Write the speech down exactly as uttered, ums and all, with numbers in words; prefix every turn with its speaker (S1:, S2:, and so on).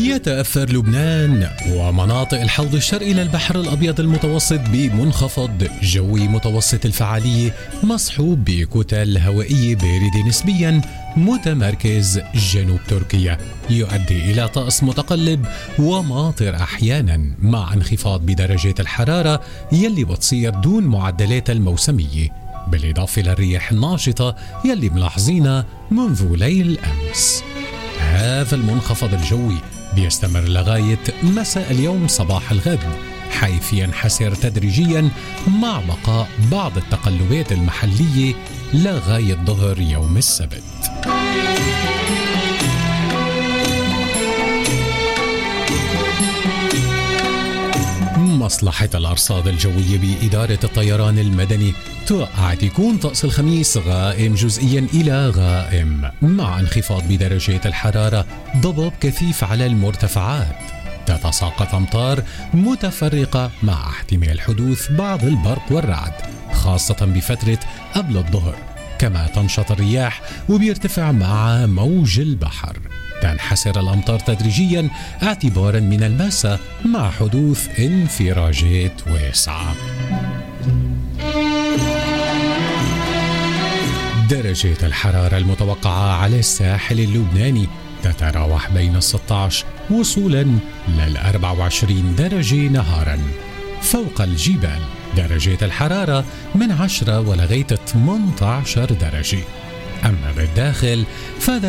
S1: يتأثر لبنان ومناطق الحوض الشرقي للبحر الأبيض المتوسط بمنخفض جوي متوسط الفعالية مصحوب بكتل هوائية باردة نسبيا متمركز جنوب تركيا، يؤدي إلى طقس متقلب وماطر أحيانا مع انخفاض بدرجات الحرارة يلي بتصير دون معدلات الموسمية، بالإضافة للرياح الناشطة يلي ملاحظينها منذ ليل أمس. هذا المنخفض الجوي بيستمر لغاية مساء اليوم صباح الغد، حيث ينحسر تدريجيا مع بقاء بعض التقلبات المحلية لغاية ظهر يوم السبت. مصلحة الأرصاد الجوية بإدارة الطيران المدني توقعت يكون طقس الخميس غائم جزئيا إلى غائم مع انخفاض بدرجات الحرارة، ضباب كثيف على المرتفعات، تتساقط أمطار متفرقة مع احتمال حدوث بعض البرق والرعد خاصة بفترة قبل الظهر، كما تنشط الرياح وبيرتفع مع موج البحر. تنحسر الأمطار تدريجيا اعتبارا من المساء مع حدوث انفراجات واسعة. درجات الحرارة المتوقعة على الساحل اللبناني تتراوح بين الستة عشر وصولا لل أربعة وعشرين درجة نهارا. فوق الجبال درجات الحرارة من عشرة ولغاية ثمانية عشر درجة، أما بالداخل فدرجة